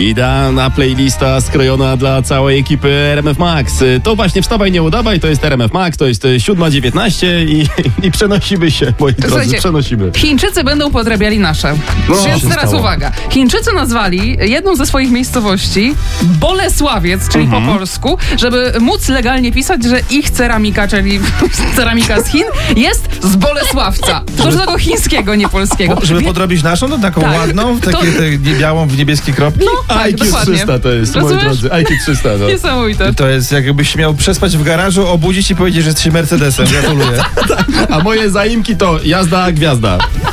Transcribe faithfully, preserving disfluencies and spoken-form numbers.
Idealna playlista skrojona dla całej ekipy R M F Max. To właśnie Wstawaj, nie udawaj, to jest R M F Max, to jest siódma dziewiętnaście i, i przenosimy się, moi drodzy, przenosimy. Chińczycy będą podrabiali nasze. No, Więc teraz stało? uwaga. Chińczycy nazwali jedną ze swoich miejscowości Bolesławiec, czyli mhm. po polsku, żeby móc legalnie pisać, że ich ceramika, czyli ceramika z Chin, jest z Bolesławca. To już tego chińskiego, nie polskiego. O, żeby Wie... podrobić naszą, no taką tak. ładną, takie to... te białą w niebieskie kropki? No, tak, I Q trzysta to jest, moi drodzy. I Q trzysta. No. Niesamowite. To jest jakbyś miał przespać w garażu, obudzić i powiedzieć, że jesteś Mercedesem. Gratuluję. A moje zaimki to jazda, gwiazda.